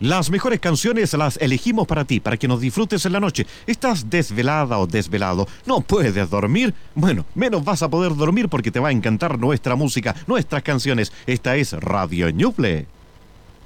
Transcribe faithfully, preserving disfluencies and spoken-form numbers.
Las mejores canciones las elegimos para ti, para que nos disfrutes en la noche. ¿Estás desvelada o desvelado? ¿No puedes dormir? Bueno, menos vas a poder dormir porque te va a encantar nuestra música, nuestras canciones. Esta es Radio Ñuble.